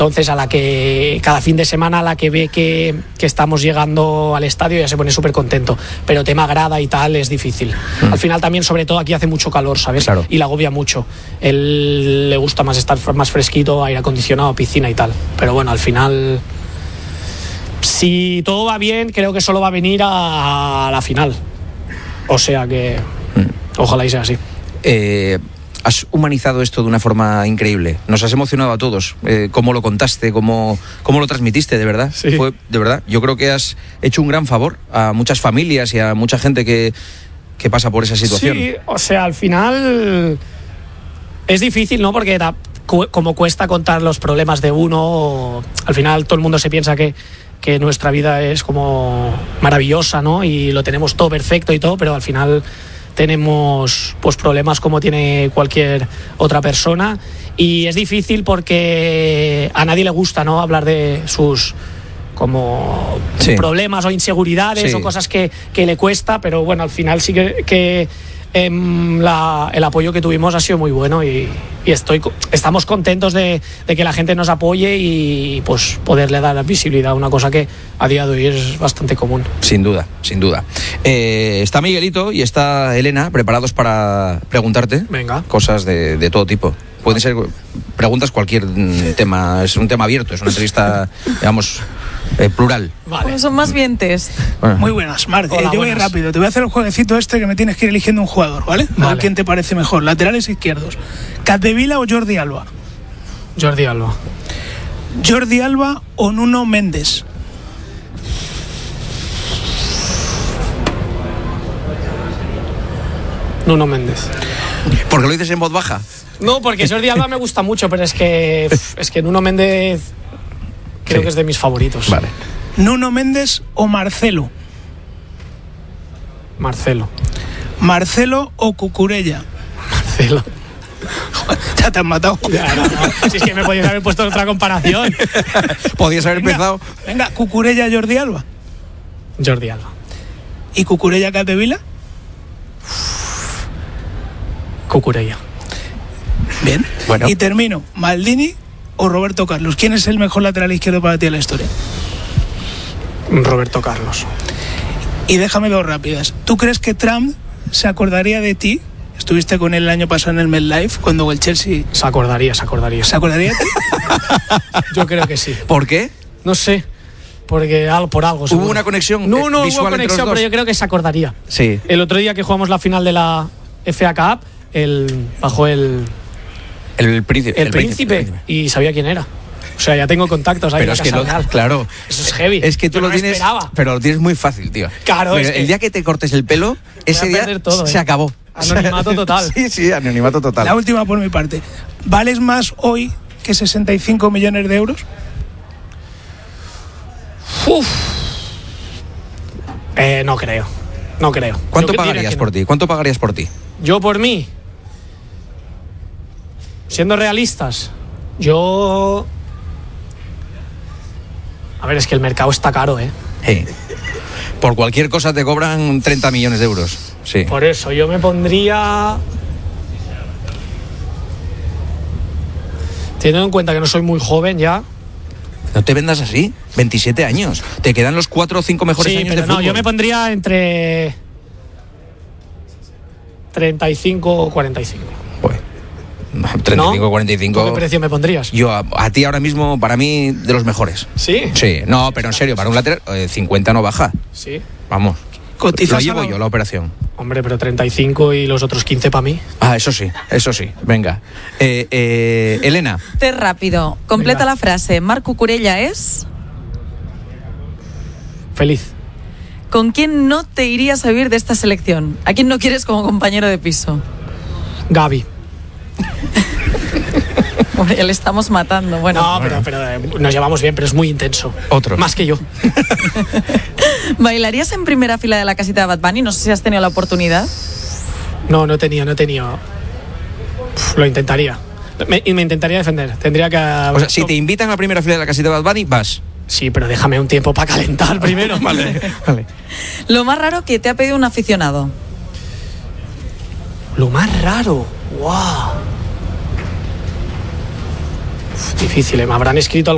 Entonces, a la que cada fin de semana, a la que ve que estamos llegando al estadio, ya se pone súper contento. Pero tema grada y tal es difícil. Al final también, sobre todo, aquí hace mucho calor, ¿sabes? Claro. Y le agobia mucho. Él le gusta más estar más fresquito, aire acondicionado, piscina y tal. Pero bueno, al final, si todo va bien, creo que solo va a venir a la final. O sea que ojalá y sea así. Has humanizado esto de una forma increíble. Nos has emocionado a todos. Cómo lo contaste, cómo lo transmitiste, de verdad. Sí. Fue, de verdad, yo creo que has hecho un gran favor a muchas familias y a mucha gente que pasa por esa situación. Sí, o sea, al final es difícil, ¿no? Porque como cuesta contar los problemas de uno, al final todo el mundo se piensa que nuestra vida es como maravillosa, ¿no? Y lo tenemos todo perfecto y todo, pero al final tenemos pues problemas como tiene cualquier otra persona, y es difícil porque a nadie le gusta, ¿no? Hablar de sus como problemas o inseguridades o cosas que le cuesta, pero bueno, al final sí que el apoyo que tuvimos ha sido muy bueno y estamos contentos de que la gente nos apoye y pues poderle dar visibilidad a una cosa que a día de hoy es bastante común. Sin duda, sin duda. Está Miguelito y está Elena preparados para preguntarte cosas de todo tipo. Pueden ser preguntas, cualquier tema, es un tema abierto, es una entrevista, digamos, plural. Vale. Pues son más bien test. Bueno. Muy buenas, Marc. Yo voy rápido. Te voy a hacer el jueguecito que me tienes que ir eligiendo un jugador, ¿vale? A ver quién te parece mejor. Laterales izquierdos. ¿Capdevila o Jordi Alba? Jordi Alba. ¿Jordi Alba o Nuno Mendes? Nuno Mendes. ¿Por qué lo dices en voz baja? No, porque Jordi Alba me gusta mucho, pero es que Nuno Mendes creo que es de mis favoritos. Vale. ¿Nuno Mendes o Marcelo? Marcelo. ¿Marcelo o Cucurella? Marcelo. Ya te han matado. Ya, no. Si es que me podías haber puesto otra comparación. Podías haber empezado. Venga, Cucurella, Jordi Alba. Jordi Alba. ¿Y Cucurella, Capdevila? Cucurella. Bien. Bueno. Y termino. ¿Maldini o Roberto Carlos? ¿Quién es el mejor lateral izquierdo para ti en la historia? Roberto Carlos. Y déjame dos rápidas. ¿Tú crees que Trump se acordaría de ti? Estuviste con él el año pasado en el MetLife cuando el Chelsea... Se acordaría. ¿Se acordaría de ti? Yo creo que sí. ¿Por qué? No sé. Porque por algo. ¿Hubo una conexión? No hubo conexión, pero yo creo que se acordaría. Sí. El otro día que jugamos la final de la FA Cup, bajó el príncipe y sabía quién era. O sea, ya tengo contactos ahí. Pero es que claro. Eso es heavy. Es que tú yo lo no tienes. Esperaba. Pero lo tienes muy fácil, tío. Claro, pero el día que te cortes el pelo, ese día todo, se acabó. Anonimato total. Sí, anonimato total. La última por mi parte. ¿Vales más hoy que 65 millones de euros? No creo. ¿Cuánto pagarías por ti? ¿Cuánto pagarías por ti? Yo por mí. Siendo realistas, yo... A ver, es que el mercado está caro, ¿eh? Sí. Por cualquier cosa te cobran 30 millones de euros. Sí. Por eso, yo me pondría... Teniendo en cuenta que no soy muy joven ya... No te vendas así, 27 años. Te quedan los 4 o 5 mejores años de fútbol. No, yo me pondría entre 35 o 45. Pues, 35 o 45. ¿Qué precio me pondrías? Yo a ti ahora mismo, para mí, de los mejores. ¿Sí? Sí, no, pero en serio, para un lateral, 50 no baja. Sí. Vamos. Lo llevo yo, la operación. Hombre, pero 35 y los otros 15 para mí. Ah, eso sí. Venga. Elena. Té rápido. Completa la frase. Marc Cucurella es... Feliz. ¿Con quién no te irías a vivir de esta selección? ¿A quién no quieres como compañero de piso? Gavi. Hombre, ya le estamos matando. Bueno. No, pero nos llevamos bien, pero es muy intenso. Otro. Más que yo. ¿Bailarías en primera fila de la casita de Bad Bunny? No sé si has tenido la oportunidad. No he tenido. Lo intentaría. Me intentaría defender. Tendría que... O sea, si te invitan a la primera fila de la casita de Bad Bunny, vas. Sí, pero déjame un tiempo para calentar primero. Vale. Lo más raro que te ha pedido un aficionado. Lo más raro. ¡Wow! Difícil, ¿eh? Me habrán escrito algo.